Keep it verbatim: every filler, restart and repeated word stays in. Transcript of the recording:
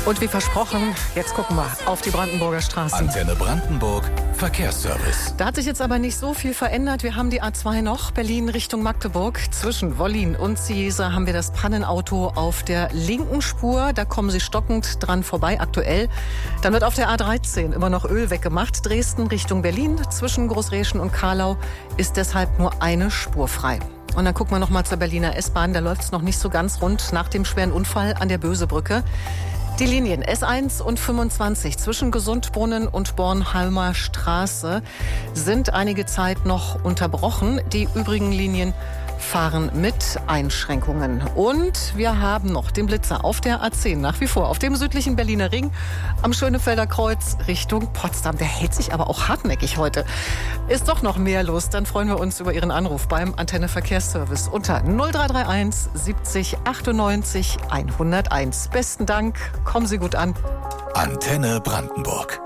Und wie versprochen, jetzt gucken wir auf die Brandenburger Straßen. Antenne Brandenburg, Verkehrsservice. Da hat sich jetzt aber nicht so viel verändert. Wir haben die A zwei noch, Berlin Richtung Magdeburg. Zwischen Wollin und Ciesa haben wir das Pannenauto auf der linken Spur. Da kommen Sie stockend dran vorbei, aktuell. Dann wird auf der A dreizehn immer noch Öl weggemacht. Dresden Richtung Berlin, zwischen Großreschen und Karlau ist deshalb nur eine Spur frei. Und dann gucken wir noch mal zur Berliner S-Bahn. Da läuft es noch nicht so ganz rund nach dem schweren Unfall an der Bösebrücke. Die Linien S eins und fünfundzwanzig zwischen Gesundbrunnen und Bornholmer Straße sind einige Zeit noch unterbrochen. Die übrigen Linien fahren mit Einschränkungen. Und wir haben noch den Blitzer auf der A zehn, nach wie vor auf dem südlichen Berliner Ring am Schönefelder Kreuz Richtung Potsdam. Der hält sich aber auch hartnäckig heute. Ist doch noch mehr los, dann freuen wir uns über Ihren Anruf beim Antenne Verkehrsservice unter null drei drei eins siebzig achtundneunzig hunderteins. Besten Dank, kommen Sie gut an. Antenne Brandenburg.